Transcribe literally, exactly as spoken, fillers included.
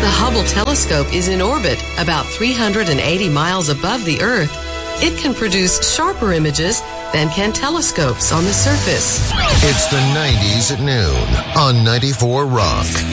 the Hubble telescope is in orbit about three hundred eighty miles above the Earth, it can produce sharper images than can telescopes on the surface. It's the nineties at noon on ninety-four Rock.